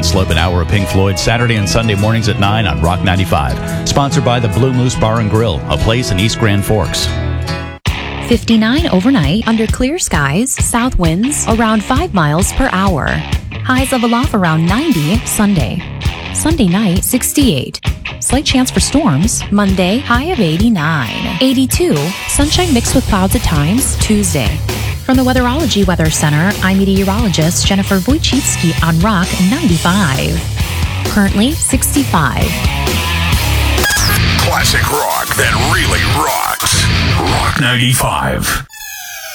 and Slope, an hour of Pink Floyd, Saturday and Sunday mornings at 9 on Rock 95. Sponsored by the Blue Moose Bar and Grill, a place in East Grand Forks. 59 overnight under clear skies, south winds around 5 miles per hour. Highs level off around 90 Sunday. Sunday night, 68. Slight chance for storms. Monday, high of 89. 82. Sunshine mixed with clouds at times. Tuesday. From the Weatherology Weather Center, I'm meteorologist Jennifer Wojcicki on Rock 95. Currently 65. Classic rock that really rocks. Rock 95.